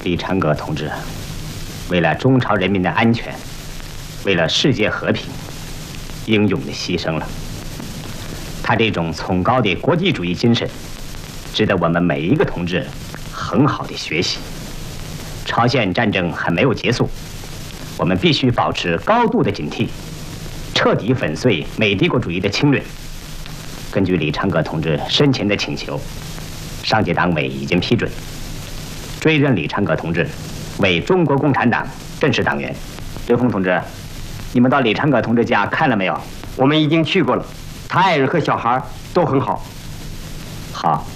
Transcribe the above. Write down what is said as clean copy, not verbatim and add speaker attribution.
Speaker 1: 李长阁同志，为了中朝人民的安全，为了世界和平，英勇地牺牲了。他这种崇高的国际主义精神，值得我们每一个同志很好的学习。朝鲜战争还没有结束，我们必须保持高度的警惕，彻底粉碎美帝国主义的侵略。根据李长阁同志生前的请求，上届党委已经批准追认李长阁同志为中国共产党正式党员。刘峰同志，你们到李长阁同志家看了没有？
Speaker 2: 我们已经去过了，他爱人和小孩都很好。
Speaker 1: 好。